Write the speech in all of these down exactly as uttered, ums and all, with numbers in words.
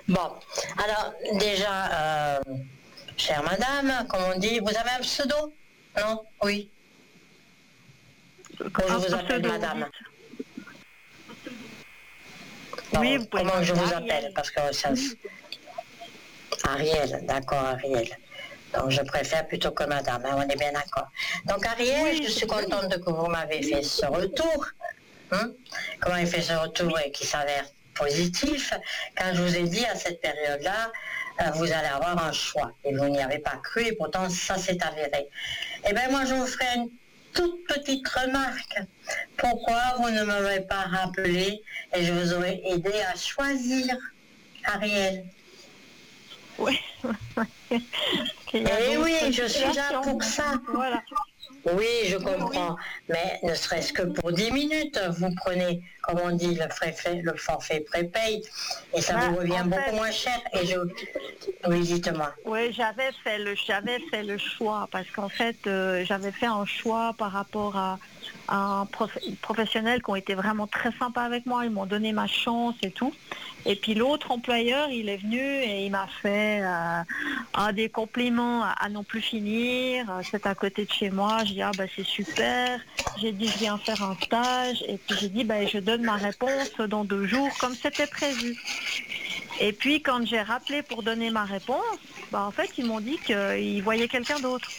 Bon, alors déjà, euh, chère madame, comme on dit, vous avez un pseudo? Non? Oui. Bon, je Un vous appelle pseudo, madame. Bon, oui, Non, vous pouvez comment je vous Ariel. appelle? Parce que ça... Ariel, d'accord, Ariel. Donc je préfère plutôt que madame, hein, on est bien d'accord. Donc Ariel, oui, je suis contente que vous m'avez fait ce retour. Hein? Comment il fait ce retour oui. et qui s'avère positif, quand je vous ai dit à cette période-là, euh, vous allez avoir un choix. Et vous n'y avez pas cru, et pourtant ça s'est avéré. Eh bien moi je vous ferai une toute petite remarque. Pourquoi vous ne m'avez pas rappelé et je vous aurais aidé à choisir, Ariel? Oui. Eh oui, je suis là pour ça. Voilà. Oui, je comprends, mais ne serait-ce que pour dix minutes, vous prenez, comme on dit, le, forfait, le forfait prépay, et ça bah, vous revient beaucoup fait, moins cher. Et je... Oui, dites-moi. Oui, j'avais fait le, j'avais fait le choix, parce qu'en fait, euh, j'avais fait un choix par rapport à, à un prof, professionnel qui ont été vraiment très sympas avec moi, ils m'ont donné ma chance et tout. Et puis l'autre employeur, il est venu et il m'a fait euh, un des compliments à, à non plus finir. C'est à côté de chez moi. J'ai dit ah bah c'est super. J'ai dit je viens faire un stage et puis j'ai dit bah je donne ma réponse dans deux jours comme c'était prévu. Et puis quand j'ai rappelé pour donner ma réponse, bah en fait ils m'ont dit qu'ils voyaient quelqu'un d'autre.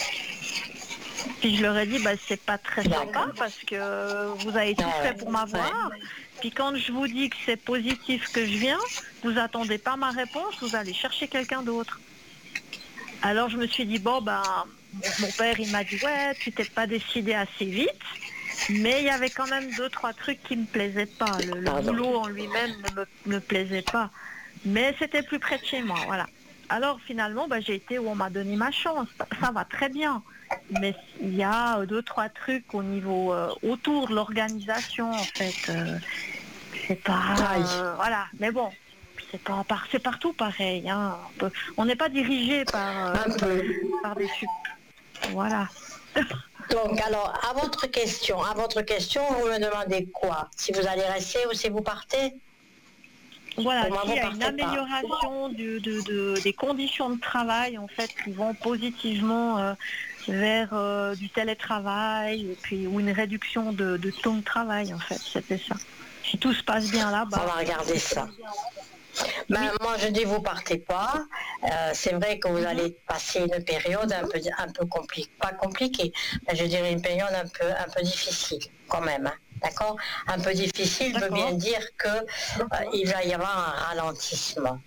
Puis je leur ai dit bah c'est pas très sympa parce que vous avez tout fait pour m'avoir. Puis quand je vous dis que c'est positif que je viens, vous attendez pas ma réponse, vous allez chercher quelqu'un d'autre. Alors je me suis dit bon ben mon père il m'a dit ouais tu t'es pas décidé assez vite, mais il y avait quand même deux trois trucs qui me plaisaient pas. Le, le boulot en lui-même ne me, me plaisait pas, mais c'était plus près de chez moi, voilà. Alors finalement ben, j'ai été où on m'a donné ma chance, ça va très bien. Mais il y a deux, trois trucs au niveau euh, autour de l'organisation, en fait. Euh, c'est pas... Euh, voilà, mais bon, c'est, pas, par, c'est partout pareil. Hein. On n'est pas dirigé par, euh, par des sup. Voilà. Donc, alors, à votre question, à votre question, vous me demandez quoi? Si vous allez rester ou si vous partez? Voilà, s'il y a une amélioration du, de, de, des conditions de travail, en fait, qui vont positivement euh, vers euh, du télétravail, et puis, ou une réduction de, de temps de travail, en fait, c'était ça. Si tout se passe bien là-bas. On va regarder ça. Ben, oui. Moi, je dis, vous partez pas. Euh, c'est vrai que vous mm-hmm. allez passer une période un peu, un peu compliquée, pas compliquée, mais je dirais une période un peu, un peu difficile, quand même. Hein. D'accord? Un peu difficile D'accord. veut bien dire qu'il euh, va y avoir un ralentissement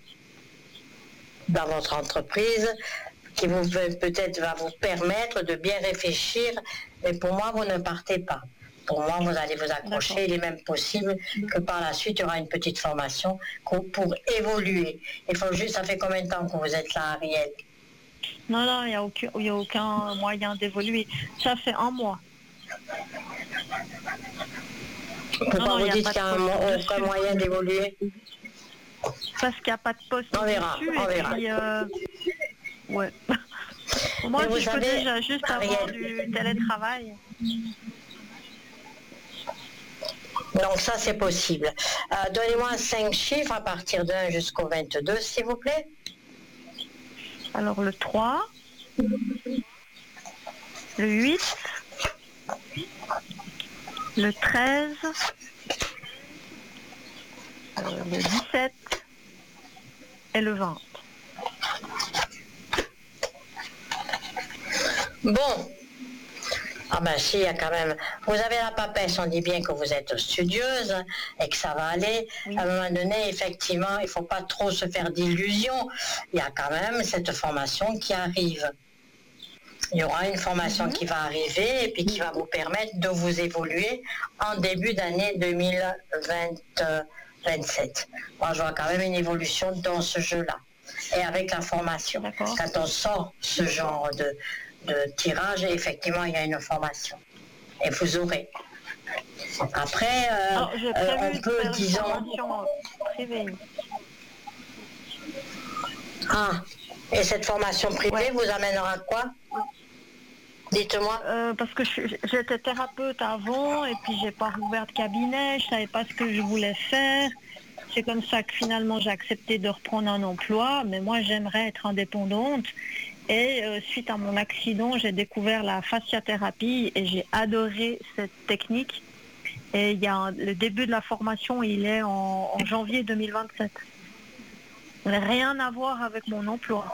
dans votre entreprise qui vous, peut-être va vous permettre de bien réfléchir, mais pour moi, vous ne partez pas. Pour moi, vous allez vous accrocher. D'accord. Il est même possible que par la suite, il y aura une petite formation pour évoluer. Il faut juste, ça fait combien de temps que vous êtes là, Ariel? Non, non, il n'y a aucun, il y a aucun moyen d'évoluer. Ça fait un mois. Pourquoi non, non, vous dites qu'il n'y a, a aucun moyen d'évoluer? Parce qu'il n'y a pas de poste on verra, dessus. On et verra. puis, euh, ouais. Moi, si je peux déjà juste Ariel, avoir du télétravail. Donc ça, c'est possible. Euh, donnez-moi cinq chiffres à partir d'un jusqu'au vingt-deux, s'il vous plaît. Alors, le trois, le huit, le treize, euh, le dix-sept et le vingt. Bon. Ah ben si, il y a quand même... Vous avez la papesse, on dit bien que vous êtes studieuse et que ça va aller. Oui. À un moment donné, effectivement, il ne faut pas trop se faire d'illusions. Il y a quand même cette formation qui arrive. Il y aura une formation mm-hmm. qui va arriver et puis qui va vous permettre de vous évoluer en début d'année deux mille vingt-sept. Moi, je vois quand même une évolution dans ce jeu-là. Et avec la formation. D'accord. Quand on sort ce genre de... de tirage, et effectivement, il y a une formation. Et vous aurez. Après, euh, Alors, j'ai prévu euh, on peut, de faire disons... une formation privée. Ah, et cette formation privée ouais. vous amènera quoi? Dites-moi. Euh, parce que je, j'étais thérapeute avant, et puis j'ai pas rouvert de cabinet, je savais pas ce que je voulais faire. c'est comme ça que finalement j'ai accepté de reprendre un emploi, mais moi j'aimerais être indépendante. Et euh, suite à mon accident, j'ai découvert la fasciathérapie et j'ai adoré cette technique. Et il y a un- le début de la formation, il est en, en janvier deux mille vingt-sept. Rien à voir avec mon emploi.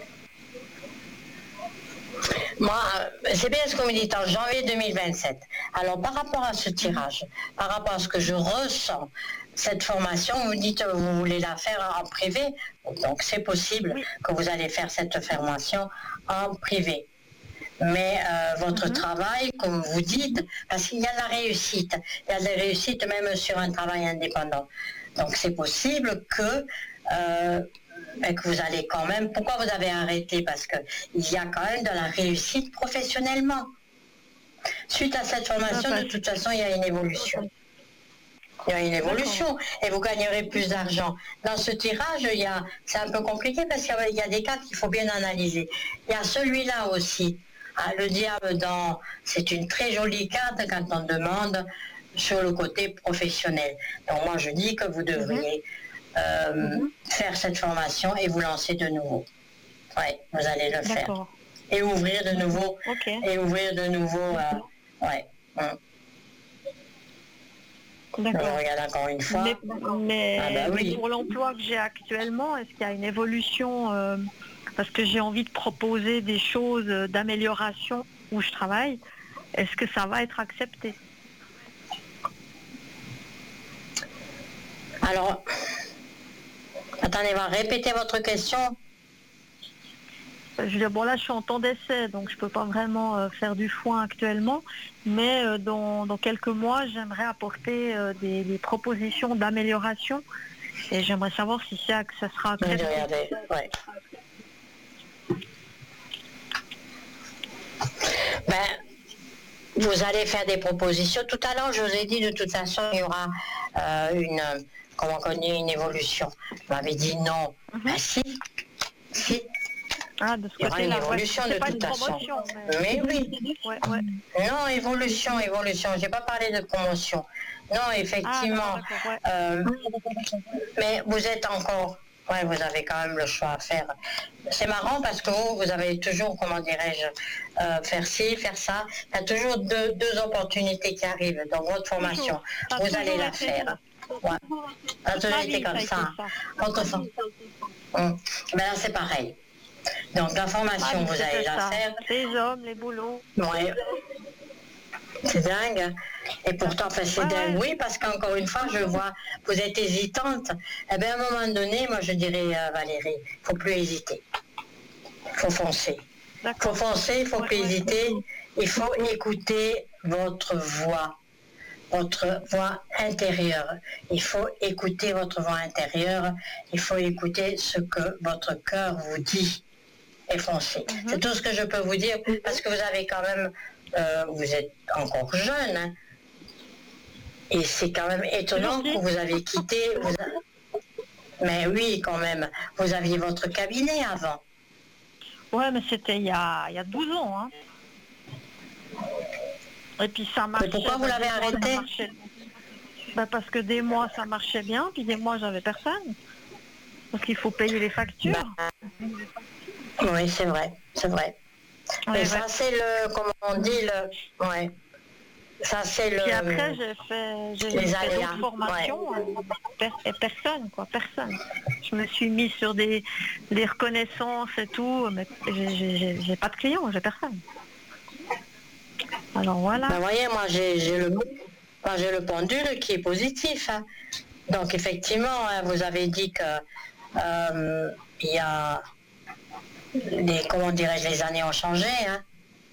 Moi, euh, c'est bien ce que vous me dites en janvier deux mille vingt-sept. Alors, par rapport à ce tirage, par rapport à ce que je ressens, cette formation, vous dites que vous voulez la faire en privé, donc c'est possible Oui. que vous allez faire cette formation en privé. Mais euh, votre Mhm. travail, comme vous dites, parce qu'il y a de la réussite, il y a de la réussite même sur un travail indépendant. Donc c'est possible que, euh, ben, que vous allez quand même... Pourquoi vous avez arrêté? Parce qu'il y a quand même de la réussite professionnellement. Suite à cette formation, Ah, de toute façon, il y a une évolution. Il y a une évolution et vous gagnerez plus d'argent. Dans ce tirage, il y a, c'est un peu compliqué parce qu'il y a, il y a des cas qu'il faut bien analyser. Il y a celui-là aussi. Ah, le diable dans... C'est une très jolie carte quand on demande sur le côté professionnel. Donc moi, je dis que vous devriez euh, Mhm. faire cette formation et vous lancer de nouveau. Oui, vous allez le faire. D'accord. Et ouvrir de nouveau. Ok. Et ouvrir de nouveau... Euh, ouais. Hum. Je D'accord. regarde encore une fois. Mais, mais, Ah bah oui. mais pour l'emploi que j'ai actuellement, est-ce qu'il y a une évolution euh, parce que j'ai envie de proposer des choses euh, d'amélioration où je travaille. Est-ce que ça va être accepté? Alors, attendez, va répéter votre question. Je veux dire, bon là je suis en temps d'essai, donc je peux pas vraiment euh, faire du foin actuellement, mais euh, dans, dans quelques mois, j'aimerais apporter euh, des, des propositions d'amélioration et j'aimerais savoir si ça, que ça sera accepté. Regardez, ouais. Ben, vous allez faire des propositions. Tout à l'heure, je vous ai dit, de toute façon, il y aura euh, une, comment on dit, une évolution. Vous m'avez dit non. Mhm. Ben si, si. Ah, de ce Il y aura une côté-là, ouais. évolution C'est de pas toute une façon. promotion, mais... Mais oui. Ouais, ouais. Non, évolution, évolution. J'ai pas parlé de promotion. Non, Ah, effectivement. d'accord, d'accord, ouais. euh, mais vous êtes encore... Ouais, vous avez quand même le choix à faire. C'est marrant parce que vous, vous avez toujours, comment dirais-je, euh, faire ci, faire ça. Il y a toujours deux, deux opportunités qui arrivent dans votre formation. Ça a Vous toujours allez la été faire. ça. Ouais. Ça a Toute toujours ma été vie, comme ça a ça. été ça. Autrefois. Hum. Ben là, c'est pareil. Donc, la formation, Ma vie, vous allez c'était la ça. faire. Les hommes, les boulots. Ouais. C'est dingue. Et pourtant, enfin, c'est Ouais, dingue, ouais. oui, parce qu'encore une fois, je vois, vous êtes hésitante. Eh bien, à un moment donné, moi, je dirais, euh, Valérie, il ne faut plus hésiter. Il faut foncer. Il faut D'accord. foncer, il ne faut Ouais, plus ouais. hésiter. Il faut écouter votre voix, votre voix intérieure. Il faut écouter votre voix intérieure. Il faut écouter ce que votre cœur vous dit. Et foncer. Mhm. C'est tout ce que je peux vous dire, parce que vous avez quand même, euh, vous êtes encore jeune, hein, et c'est quand même étonnant que vous avez quitté, vous a- mais oui, quand même, vous aviez votre cabinet avant. Ouais, mais c'était il y a, il y a douze ans. Hein. Et puis ça marchait. Mais pourquoi vous l'avez des mois, ça arrêté? marchait. Bah, parce que des mois ça marchait bien, puis des mois j'avais personne. Parce qu'il faut payer les factures. Bah, oui, c'est vrai, c'est vrai. Ouais, Mais ouais. ça, c'est le, comment on dit, le, ouais. Ça, c'est le... Puis après, j'ai fait, j'ai les fait aléas, d'autres formations, euh, per- et personne, quoi, personne. Je me suis mise sur des, des reconnaissances et tout, mais j'ai- j'ai j'ai- j'ai pas de clients, j'ai personne. Alors voilà. Ben, voyez, moi, j'ai j'ai le, moi, j'ai le pendule qui est positif. Hein. Donc, effectivement, hein, vous avez dit que euh, il y a les, comment dirais-je, les années ont changé. Hein.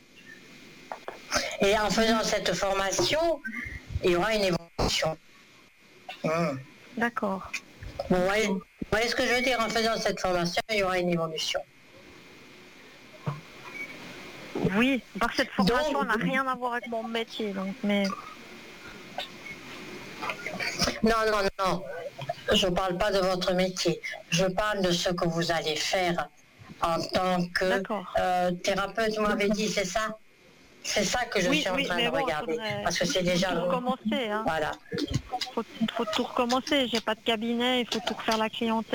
Et en faisant cette formation, il y aura une évolution. Hum. D'accord. Vous voyez, vous voyez ce que je veux dire? En faisant cette formation, il y aura une évolution. Oui, par cette formation, Donc- n'a rien à voir avec mon métier, donc, mais Non, non, non. Je ne parle pas de votre métier. Je parle de ce que vous allez faire en tant que D'accord. euh, thérapeute, vous m'avez dit, c'est ça? C'est ça que je Oui, suis en oui, train mais de bon, regarder. faudrait- Parce que c'est déjà tout long. recommencer. Hein. Voilà. Faut, faut tout recommencer. J'ai pas de cabinet, il faut tout refaire la clientèle.